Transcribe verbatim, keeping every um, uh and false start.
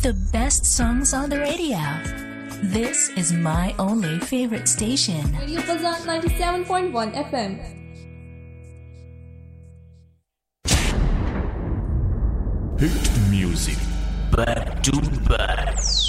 The best songs on the radio. This is my only favorite station. Radio Bazan ninety-seven point one F M. Hit music back to back.